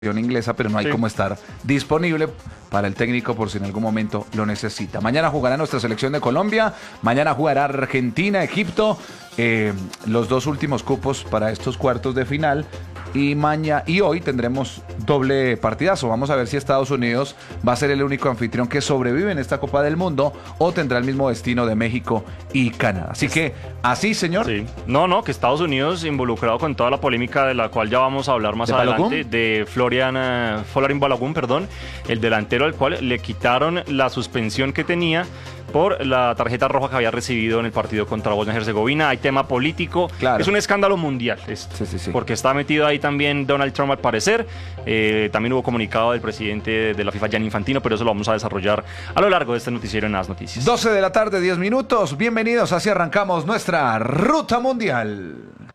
inglesa, pero no hay cómo estar disponible para el técnico por si en algún momento lo necesita. Mañana jugará nuestra selección de Colombia, mañana jugará Argentina, Egipto, los dos últimos cupos para estos cuartos de final. Y hoy tendremos doble partidazo. Vamos a ver si Estados Unidos va a ser el único anfitrión que sobrevive en esta Copa del Mundo o tendrá el mismo destino de México y Canadá. Así que, así, señor. Sí. No, que Estados Unidos involucrado con toda la polémica de la cual ya vamos a hablar más adelante, de Folarin Balogun, el delantero al cual le quitaron la suspensión que tenía por la tarjeta roja que había recibido en el partido contra Bosnia-Herzegovina. Hay tema político, claro. Es un escándalo mundial esto, sí. Porque está metido ahí también Donald Trump al parecer. También hubo comunicado del presidente de la FIFA, Gianni Infantino, pero eso lo vamos a desarrollar a lo largo de este noticiero en As Noticias. 12 de la tarde, 10 minutos. Bienvenidos, así arrancamos nuestra Ruta Mundial.